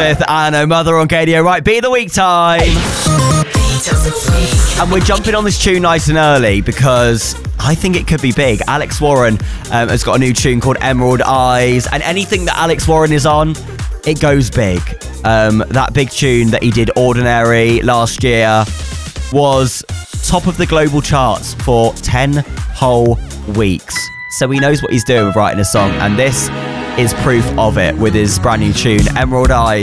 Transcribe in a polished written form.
with Anno Mother on KDO. Right, Beat of the Week time. And we're jumping on this tune nice and early because I think it could be big. Alex Warren has got a new tune called Emerald Eyes, and anything that Alex Warren is on, it goes big. That big tune that he did, Ordinary, last year was top of the global charts for 10 whole weeks. So he knows what he's doing with writing a song, and this is proof of it with his brand new tune, Emerald Eyes.